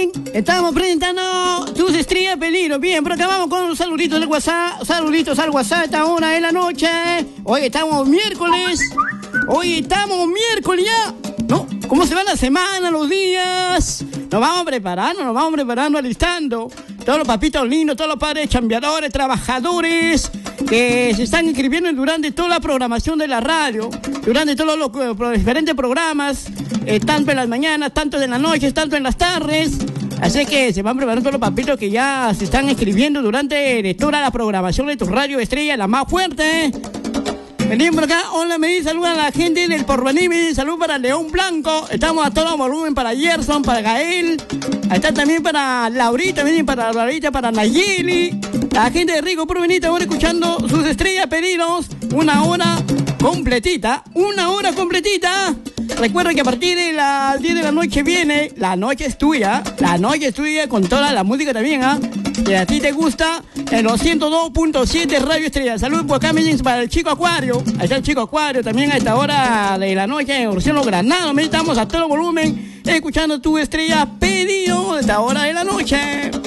Estamos presentando tus estrellas peligro. Bien, por acá vamos con los saluditos del WhatsApp. Saluditos al WhatsApp a esta hora de la noche. Hoy estamos miércoles. Ya. ¿No? ¿Cómo se va la semana, los días? Nos vamos preparando, alistando. Todos los papitos lindos, todos los padres chambeadores, trabajadores que se están inscribiendo durante toda la programación de la radio, durante todos los diferentes programas, tanto en las mañanas, tanto en las noches, tanto en las tardes. Así que se van preparando todos los papitos que ya se están inscribiendo durante toda la programación de tu radio estrella, la más fuerte. Venimos por acá, hola, me dice, saluda a la gente del Porvenir, me dice, salud para León Blanco, estamos a todo volumen para Gerson, para Gael, ahí está también para Laurita, vienen para Laurita, para Nayeli, la gente de Rico Porvenir, ahora escuchando sus estrellas pedidos, una hora completita. Recuerda que a partir de las 10 de la noche viene, la noche es tuya con toda la música también, que a ti te gusta, en los 102.7 Radio Estrella. Saludos por acá, me dicen, para el Chico Acuario, ahí está el Chico Acuario, también a esta hora de la noche en Orción Los Granados, estamos a todo volumen, escuchando tu estrella pedido a esta hora de la noche.